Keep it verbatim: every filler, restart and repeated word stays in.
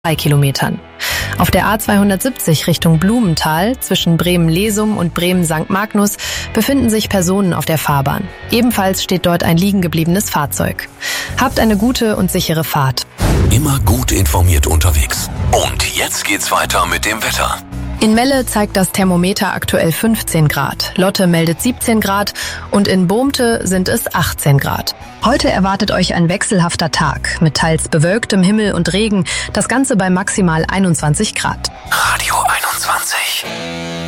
drei Kilometern. Auf der A zweihundertsiebzig Richtung Blumenthal zwischen Bremen-Lesum und Bremen-Sankt Magnus befinden sich Personen auf der Fahrbahn. Ebenfalls steht dort ein liegen gebliebenes Fahrzeug. Habt eine gute und sichere Fahrt. Immer gut informiert unterwegs. Und jetzt geht's weiter mit dem Wetter. In Melle zeigt das Thermometer aktuell fünfzehn Grad, Lotte meldet siebzehn Grad und in Bohmte sind es achtzehn Grad. Heute erwartet euch ein wechselhafter Tag mit teils bewölktem Himmel und Regen, das Ganze bei maximal einundzwanzig Grad. Radio einundzwanzig.